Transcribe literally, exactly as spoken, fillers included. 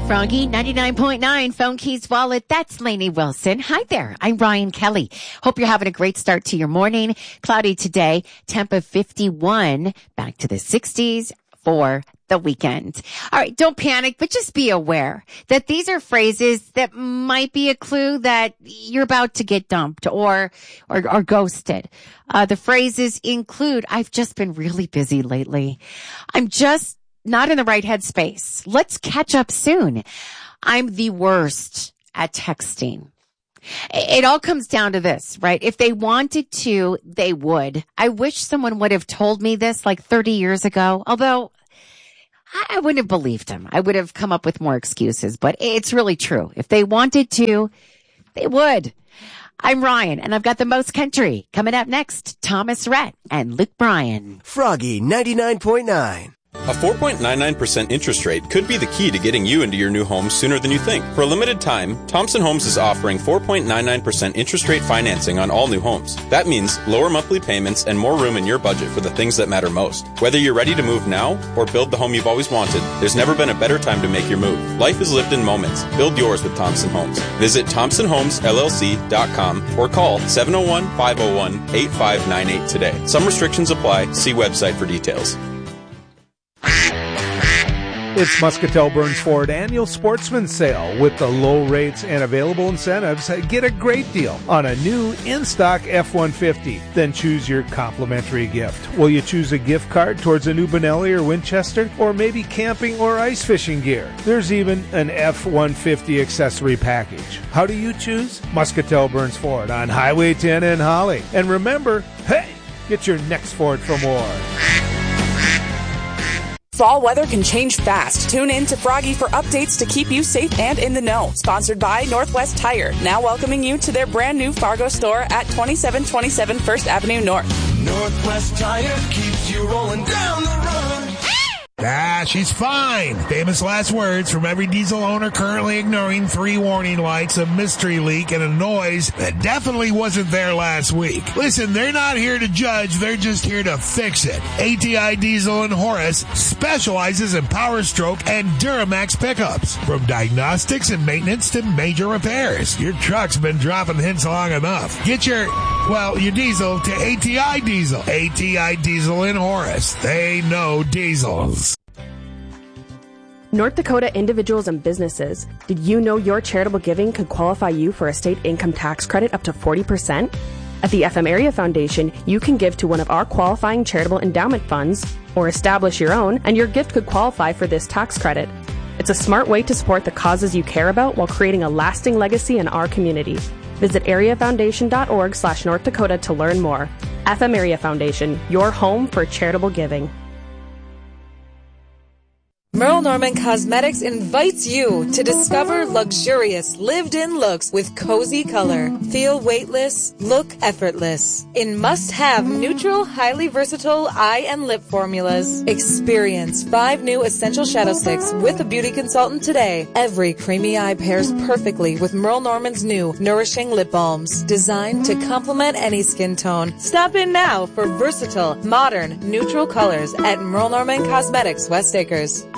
Froggy ninety-nine point nine, Phone Keys Wallet. That's Lainey Wilson. Hi there. I'm Ryan Kelly. Hope you're having a great start to your morning. Cloudy today, temp of fifty-one, back to the sixties for the weekend. All right, don't panic, but just be aware that these are phrases that might be a clue that you're about to get dumped or or, or ghosted. Uh, the phrases include, I've just been really busy lately. I'm just not in the right headspace. Let's catch up soon. I'm the worst at texting. It all comes down to this, right? If they wanted to, they would. I wish someone would have told me this like thirty years ago, although I wouldn't have believed him. I would have come up with more excuses, but it's really true. If they wanted to, they would. I'm Ryan, and I've got the most country. Coming up next, Thomas Rhett and Luke Bryan. Froggy ninety-nine point nine. A four point nine nine percent interest rate could be the key to getting you into your new home sooner than you think. For a limited time, Thompson Homes is offering four point nine nine percent interest rate financing on all new homes. That means lower monthly payments and more room in your budget for the things that matter most. Whether you're ready to move now or build the home you've always wanted, there's never been a better time to make your move. Life is lived in moments. Build yours with Thompson Homes. Visit thompson homes l l c dot com or call seven oh one, five oh one, eight five nine eight today. Some restrictions apply. See website for details. It's Muscatel Burns Ford Annual Sportsman Sale. With the low rates and available incentives, get a great deal on a new in-stock F one fifty. Then choose your complimentary gift. Will you choose a gift card towards a new Benelli or Winchester, or maybe camping or ice fishing gear? There's even an F one fifty accessory package. How do you choose? Muscatel Burns Ford on Highway ten in Holly. And remember, hey, get your next Ford for more. Fall weather can change fast. Tune in to Froggy for updates to keep you safe and in the know. Sponsored by Northwest Tire, now welcoming you to their brand new Fargo store at twenty-seven twenty-seven First Avenue North. Northwest Tire keeps you rolling down the road. Ah, she's fine. Famous last words from every diesel owner currently ignoring three warning lights, a mystery leak, and a noise that definitely wasn't there last week. Listen, they're not here to judge. They're just here to fix it. A T I Diesel in Horace specializes in Power Stroke and Duramax pickups. From diagnostics and maintenance to major repairs. Your truck's been dropping hints long enough. Get your, well, your diesel to A T I Diesel. A T I Diesel in Horace. They know diesels. North Dakota individuals and businesses, did you know your charitable giving could qualify you for a state income tax credit up to forty percent? At the F M Area Foundation, you can give to one of our qualifying charitable endowment funds or establish your own, and your gift could qualify for this tax credit. It's a smart way to support the causes you care about while creating a lasting legacy in our community. Visit areafoundation.org slash North Dakota to learn more. F M Area Foundation, your home for charitable giving. Merle Norman Cosmetics invites you to discover luxurious, lived-in looks with cozy color. Feel weightless, look effortless. In must-have neutral, highly versatile eye and lip formulas. Experience five new essential shadow sticks with a beauty consultant today. Every creamy eye pairs perfectly with Merle Norman's new nourishing lip balms, designed to complement any skin tone. Stop in now for versatile, modern, neutral colors at Merle Norman Cosmetics, West Acres.